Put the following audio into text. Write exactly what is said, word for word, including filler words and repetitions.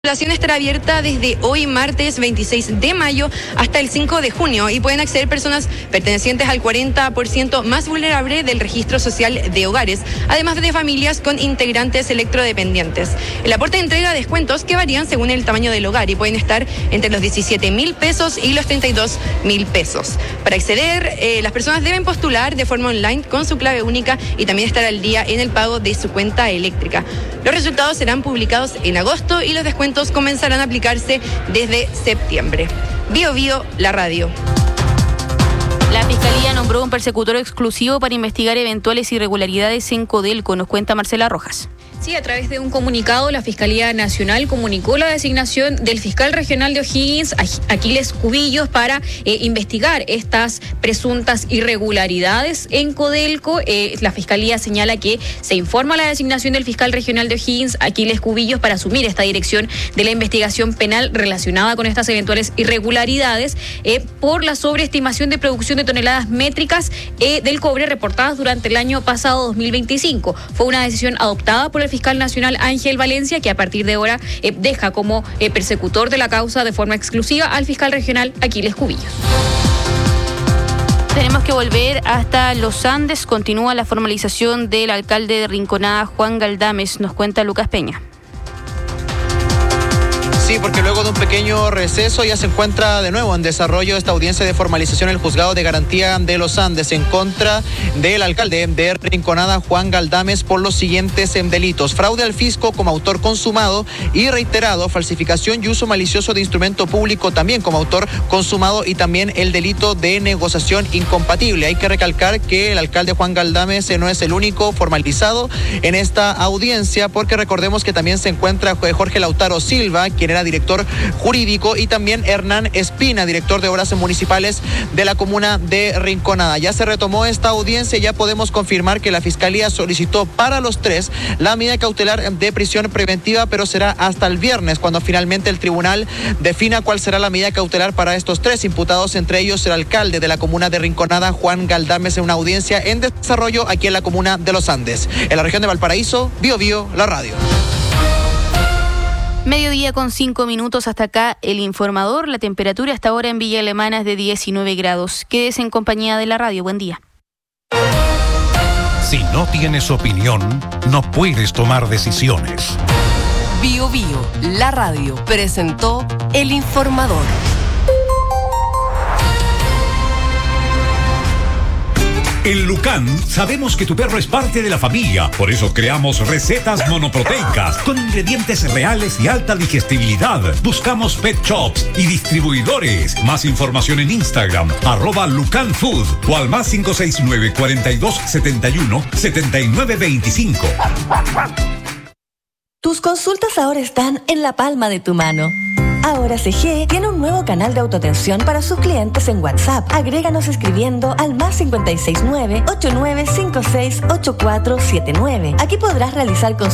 La postulación estará abierta desde hoy, martes veintiséis de mayo, hasta el cinco de junio y pueden acceder personas pertenecientes al cuarenta por ciento más vulnerable del registro social de hogares, además de familias con integrantes electrodependientes. El aporte entrega descuentos que varían según el tamaño del hogar y pueden estar entre los diecisiete mil pesos y los treinta y dos mil pesos. Para acceder, eh, las personas deben postular de forma online con su clave única y también estar al día en el pago de su cuenta eléctrica. Los resultados serán publicados en agosto y los descuentos comenzarán a aplicarse desde septiembre. Bio Bio, la radio. La Fiscalía nombró un persecutor exclusivo para investigar eventuales irregularidades en Codelco, nos cuenta Marcela Rojas. Sí, a través de un comunicado, la Fiscalía Nacional comunicó la designación del fiscal regional de O'Higgins, Aquiles Cubillos, para eh, investigar estas presuntas irregularidades en Codelco. Eh, la Fiscalía señala que se informa la designación del fiscal regional de O'Higgins, Aquiles Cubillos, para asumir esta dirección de la investigación penal relacionada con estas eventuales irregularidades eh, por la sobreestimación de producción de toneladas métricas eh, del cobre reportadas durante el año pasado dos mil veinticinco. Fue una decisión adoptada por el fiscal nacional Ángel Valencia, que a partir de ahora eh, deja como eh, persecutor de la causa de forma exclusiva al fiscal regional Aquiles Cubillos. Tenemos que volver hasta Los Andes. Continúa la formalización del alcalde de Rinconada, Juan Galdames, nos cuenta Lucas Peña. Sí, porque luego de un pequeño receso ya se encuentra de nuevo en desarrollo esta audiencia de formalización en el Juzgado de Garantía de Los Andes en contra del alcalde de Rinconada, Juan Galdames, por los siguientes delitos: fraude al fisco como autor consumado y reiterado, falsificación y uso malicioso de instrumento público también como autor consumado, y también el delito de negociación incompatible. Hay que recalcar que el alcalde Juan Galdames no es el único formalizado en esta audiencia, porque recordemos que también se encuentra Jorge Lautaro Silva, quien era director jurídico, y también Hernán Espina, director de obras municipales de la comuna de Rinconada. Ya se retomó esta audiencia y ya podemos confirmar que la Fiscalía solicitó para los tres la medida cautelar de prisión preventiva, pero será hasta el viernes cuando finalmente el tribunal defina cuál será la medida cautelar para estos tres imputados, entre ellos el alcalde de la comuna de Rinconada, Juan Galdames, en una audiencia en desarrollo aquí en la comuna de Los Andes. En la región de Valparaíso, Bio Bio, la radio. Mediodía con cinco minutos, hasta acá el informador. La temperatura hasta ahora en Villa Alemana es de diecinueve grados. Quédese en compañía de la radio. Buen día. Si no tienes opinión, no puedes tomar decisiones. Bio Bio, la radio, presentó el informador. En Lucan sabemos que tu perro es parte de la familia, por eso creamos recetas monoproteicas con ingredientes reales y alta digestibilidad. Buscamos pet shops y distribuidores. Más información en Instagram, arroba Lucan Food, o al más cinco seis nueve, cuarenta y dos, setenta y uno, setenta y nueve veinticinco. Tus consultas ahora están en la palma de tu mano. Ahora C G tiene un nuevo canal de autoatención para sus clientes en WhatsApp. Agréganos escribiendo al más cinco seis nueve, ocho nueve cinco seis, ocho cuatro siete nueve. Aquí podrás realizar consultas